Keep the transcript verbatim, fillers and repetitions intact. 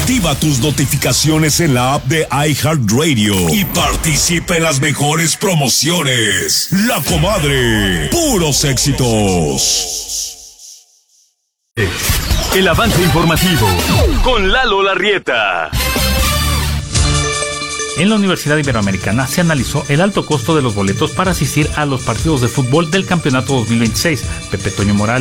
Activa tus notificaciones en la app de iHeartRadio y participa en las mejores promociones. La Comadre, puros éxitos. El avance informativo con Lalo Larrieta. En la Universidad Iberoamericana se analizó el alto costo de los boletos para asistir a los partidos de fútbol del campeonato dos mil veintiséis. Pepe Toño Morales